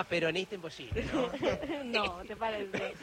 Más peronista imposible, ¿no? No, ¿te parece?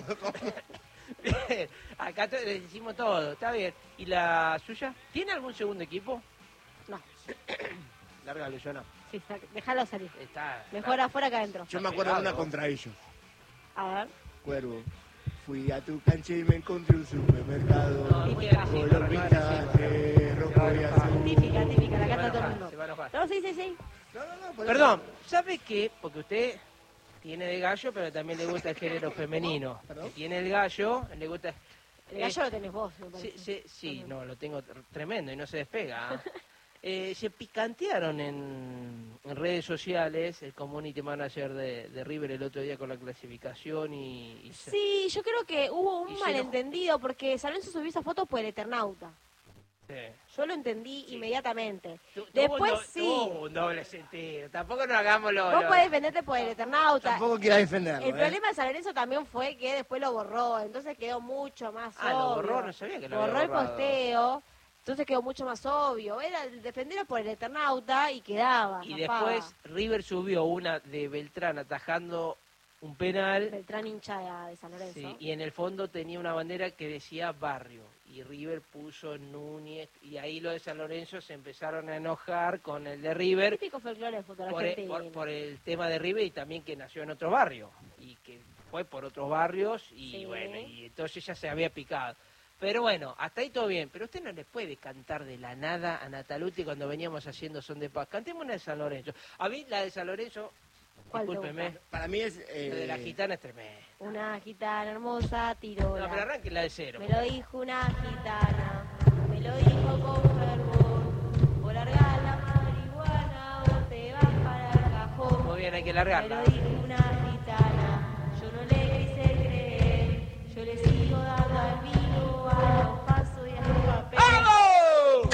Bien, acá le decimos todo, está bien. ¿Y la suya? ¿Tiene algún segundo equipo? No. Lárgalo, yo no. Sí, déjalo salir. Está. Mejor afuera que adentro. Yo me acuerdo de una contra ellos. A ver. Cuervo. Fui a tu cancha y me encontré un supermercado. No, muy agresivo, Color muy pintaje, rojo y azul. Típica, la Se va a canta todo el enojar, mundo. se va a enojar. No, sí. Por Perdón, ¿sabe qué? Porque usted tiene de gallo, pero también le gusta el género femenino. ¿Perdón? Tiene el gallo, le gusta... El gallo lo tenés vos, me parece. Sí, no, lo tengo tremendo y no se despega. Se picantearon en redes sociales el community manager de River el otro día con la clasificación y Sí, yo creo que hubo y un se malentendido porque San Lorenzo subió esa foto por el Eternauta. sí. Yo lo entendí Sí. inmediatamente. Tuvo Después tuvo sí, un doble sentido. Tampoco nos hagamos lo... vos podés defenderte por el Eternauta. Tampoco quiera defenderlo. El problema de San Lorenzo también fue que después lo borró, entonces quedó mucho más Ah, lo obvio. borró, no sabía que lo Borró había el borrado. posteo, entonces quedó mucho más obvio. Era defenderlo por el Eternauta y quedaba. Y zafaba. después River subió una de Beltrán atajando un penal. Beltrán hincha de San Lorenzo. Sí, y en el fondo tenía una bandera que decía Barrio. Y River puso Núñez. Y ahí los de San Lorenzo se empezaron a enojar con el de River Típico folclore del fútbol por argentino. por el tema de River y también que nació en otro barrio. Y que fue por otros barrios y Sí. bueno, y entonces ya se había picado. Pero bueno, hasta ahí todo bien. Pero usted no le puede cantar de la nada a Nataluti cuando veníamos haciendo Son de Paz. Cantemos una de San Lorenzo. A mí la de San Lorenzo, ¿Cuál te discúlpeme, gusta? Para mí es... la de la gitana es tremenda. Una gitana hermosa tiró. No, pero arranque la de cero. Me lo dijo una gitana, me lo dijo con fervor. O largar la marihuana o te vas para el cajón. Muy bien, hay que Me largarla. lo dijo una gitana, yo no le